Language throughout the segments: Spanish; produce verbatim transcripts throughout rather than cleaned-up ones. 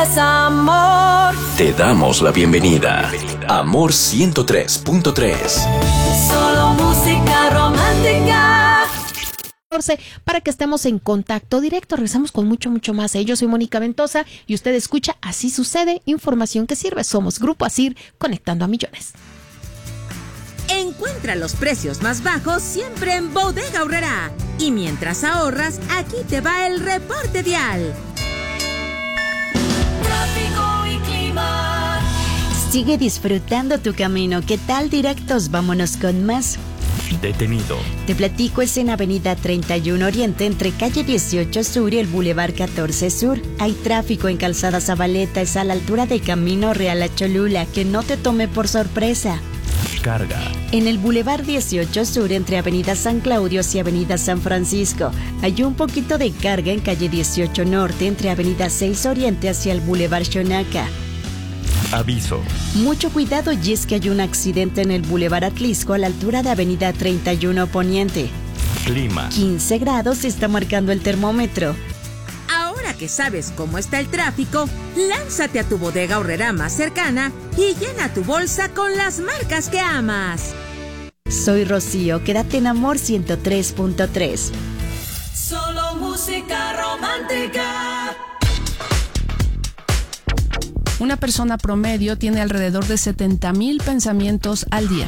Amor. Te damos la bienvenida. Amor ciento tres punto tres. Solo música romántica. Para que estemos en contacto directo, regresamos con mucho, mucho más. Yo soy Mónica Ventosa y usted escucha Así Sucede, información que sirve. Somos Grupo Asir, conectando a millones. Encuentra los precios más bajos siempre en Bodega Aurrerá. Y mientras ahorras, aquí te va el reporte vial. Tráfico y clima. Sigue disfrutando tu camino. ¿Qué tal, directos? Vámonos con más. Detenido. Te platico, es en Avenida treinta y uno Oriente, entre calle dieciocho Sur y el Boulevard catorce Sur. Hay tráfico en Calzada Zabaleta, es a la altura de Camino Real a Cholula. Que no te tome por sorpresa. Carga. En el Boulevard dieciocho Sur, entre Avenida San Claudio y Avenida San Francisco, hay un poquito de carga en calle dieciocho Norte, entre Avenida seis Oriente hacia el Boulevard Xonaca. Aviso. Mucho cuidado, y es que hay un accidente en el Boulevard Atlisco a la altura de Avenida treinta y uno Poniente. Clima. quince grados está marcando el termómetro. Ahora que sabes cómo está el tráfico, lánzate a tu Bodega Aurrerá más cercana y llena tu bolsa con las marcas que amas. Soy Rocío, quédate en Amor ciento tres punto tres. Solo música romántica. Una persona promedio tiene alrededor de setenta mil pensamientos al día.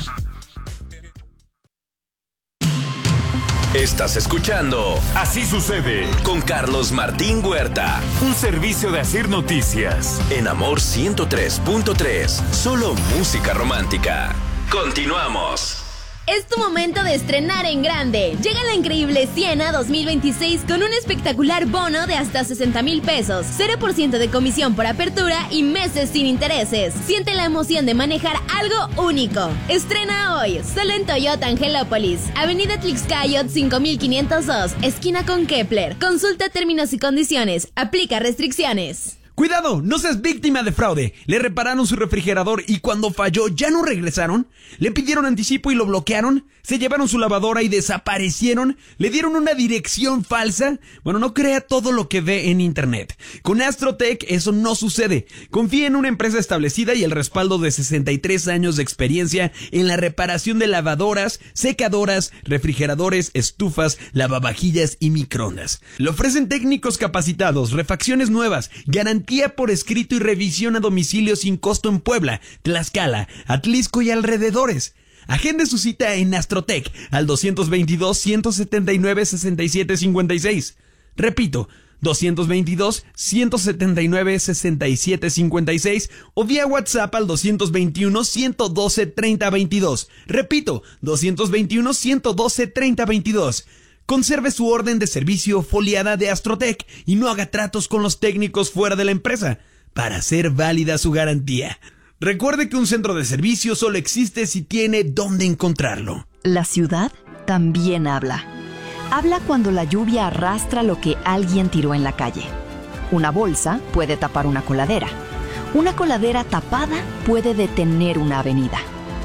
Estás escuchando Así Sucede con Carlos Martín Huerta un servicio de Asir Noticias. en Amor ciento tres punto tres. Solo música romántica. Continuamos. Es tu momento de estrenar en grande. Llega la increíble Siena dos mil veintiséis con un espectacular bono de hasta sesenta mil pesos, cero por ciento de comisión por apertura y meses sin intereses. Siente la emoción de manejar algo único. Estrena hoy, solo en Toyota Angelópolis, Avenida Tlaxcayot cinco mil quinientos dos, esquina con Kepler. Consulta términos y condiciones. Aplica restricciones. ¡Cuidado! No seas víctima de fraude. Le repararon su refrigerador y cuando falló ya no regresaron. Le pidieron anticipo y lo bloquearon. Se llevaron su lavadora y desaparecieron. Le dieron una dirección falsa. Bueno, no crea todo lo que ve en internet. Con Astrotech eso no sucede. Confía en una empresa establecida y el respaldo de sesenta y tres años de experiencia en la reparación de lavadoras, secadoras, refrigeradores, estufas, lavavajillas y microondas. Le ofrecen técnicos capacitados, refacciones nuevas, garantía por escrito y revisión a domicilio sin costo en Puebla, Tlaxcala, Atlisco y alrededores. Agende su cita en Astrotech al dos veintidós, ciento setenta y nueve, sesenta y siete cincuenta y seis. Repito, dos veintidós, ciento setenta y nueve, sesenta y siete cincuenta y seis o vía WhatsApp al dos veintiuno, ciento doce, treinta veintidós. Repito, dos veintiuno, ciento doce, treinta veintidós. Conserve su orden de servicio foliada de Astrotech y no haga tratos con los técnicos fuera de la empresa para hacer válida su garantía. Recuerde que un centro de servicio solo existe si tiene dónde encontrarlo. La ciudad también habla. Habla cuando la lluvia arrastra lo que alguien tiró en la calle. Una bolsa puede tapar una coladera. Una coladera tapada puede detener una avenida.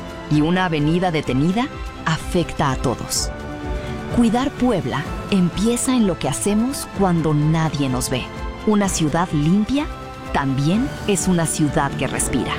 Y una avenida detenida afecta a todos. Cuidar Puebla empieza en lo que hacemos cuando nadie nos ve. Una ciudad limpia también es una ciudad que respira.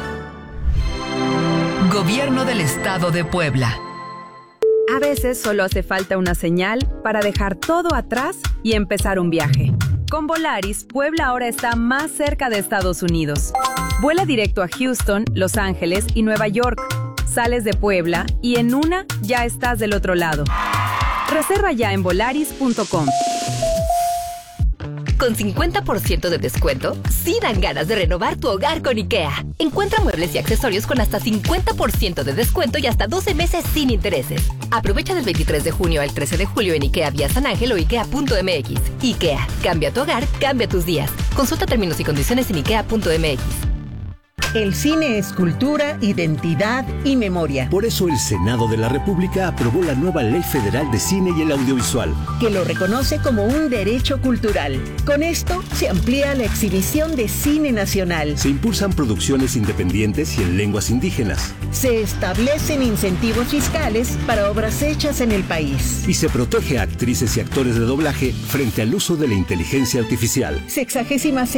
Gobierno del Estado de Puebla. A veces solo hace falta una señal para dejar todo atrás y empezar un viaje. Con Volaris, Puebla ahora está más cerca de Estados Unidos. Vuela directo a Houston, Los Ángeles y Nueva York. Sales de Puebla y en una ya estás del otro lado. Reserva ya en volaris punto com. Con cincuenta por ciento de descuento, sí dan ganas de renovar tu hogar con IKEA. Encuentra muebles y accesorios con hasta cincuenta por ciento de descuento y hasta doce meses sin intereses. Aprovecha del veintitrés de junio al trece de julio en IKEA vía San Ángel o ikea punto m x. IKEA, cambia tu hogar, cambia tus días. Consulta términos y condiciones en ikea punto m x. El cine es cultura, identidad y memoria. Por eso el Senado de la República aprobó la nueva Ley Federal de Cine y el Audiovisual, que lo reconoce como un derecho cultural. Con esto se amplía la exhibición de cine nacional. Se impulsan producciones independientes y en lenguas indígenas. Se establecen incentivos fiscales para obras hechas en el país. Y se protege a actrices y actores de doblaje frente al uso de la inteligencia artificial. Sexagésima